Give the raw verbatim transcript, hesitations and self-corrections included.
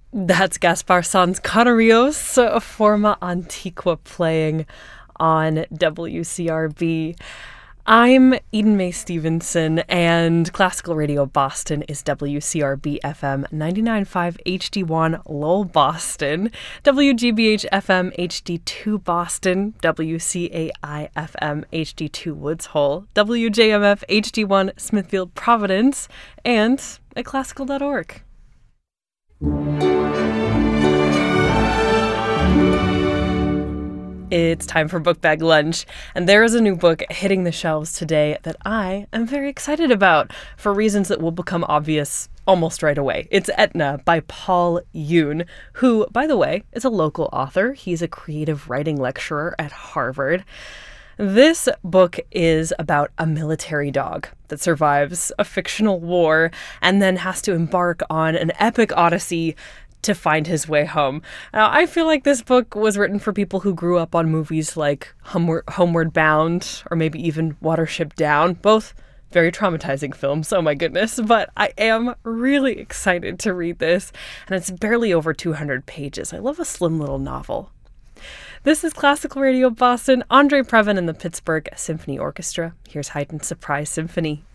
That's Gaspar Sanz Canarios, Forma Antiqua, playing on W C R B. I'm Eden Mae Stevenson, and Classical Radio Boston is W C R B F M ninety-nine point five H D one Lowell, Boston, W G B H F M H D two Boston, W C A I F M H D two Woods Hole, W J M F H D one Smithfield, Providence, and at classical dot org. It's time for Book Bag Lunch, and there is a new book hitting the shelves today that I am very excited about for reasons that will become obvious almost right away. It's Etna by Paul Yoon, who, by the way, is a local author. He's a creative writing lecturer at Harvard. This book is about a military dog that survives a fictional war and then has to embark on an epic odyssey to find his way home. Now, I feel like this book was written for people who grew up on movies like Homeward, Homeward Bound or maybe even Watership Down, both very traumatizing films, oh my goodness, but I am really excited to read this, and it's barely over two hundred pages. I love a slim little novel. This is Classical Radio Boston, Andre Previn and the Pittsburgh Symphony Orchestra. Here's Haydn's Surprise Symphony.